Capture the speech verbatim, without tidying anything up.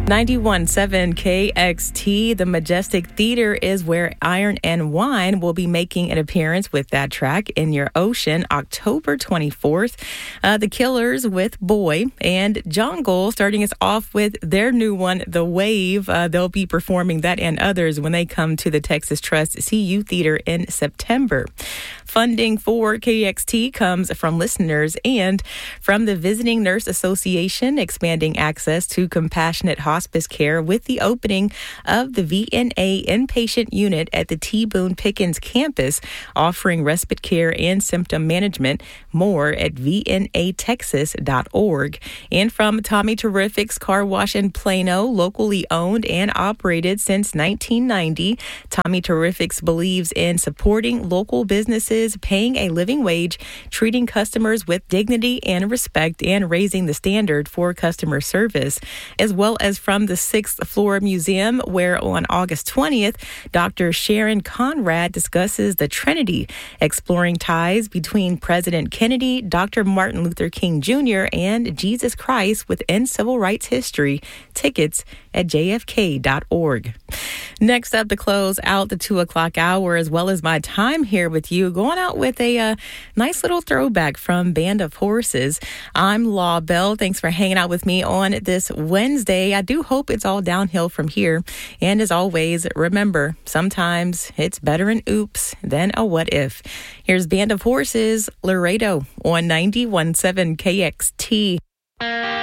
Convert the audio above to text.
ninety-one point seven K X T, the Majestic Theater is where Iron and Wine will be making an appearance with that track, In Your Ocean, October twenty-fourth. Uh, the Killers with Boy and Jungle starting us off with their new one, The Wave. Uh, they'll be performing that and others when they come to the Texas Trust C U Theater in September. Funding for K X T comes from listeners and from the Visiting Nurse Association, expanding access to compassionate hospice care with the opening of the V N A inpatient unit at the T. Boone Pickens campus, offering respite care and symptom management. More at V N A Texas dot org. And from Tommy Terrific's Car Wash in Plano, locally owned and operated since nineteen ninety, Tommy Terrific's believes in supporting local businesses, paying a living wage, treating customers with dignity and respect, and raising the standard for customer service. As well as from the sixth Floor Museum, where on August twentieth, Doctor Sharon Conrad discusses the Trinity, exploring ties between President Kennedy, Doctor Martin Luther King Junior, and Jesus Christ within civil rights history. Tickets at J F K dot org. Next up to close out the two o'clock hour, as well as my time here with you, going out with a uh, nice little throwback from Band of Horses. I'm Law Bell. Thanks for hanging out with me on this Wednesday. I do hope it's all downhill from here. And as always, remember, sometimes it's better an oops than a what if. Here's Band of Horses, Laredo on ninety-one point seven K X T.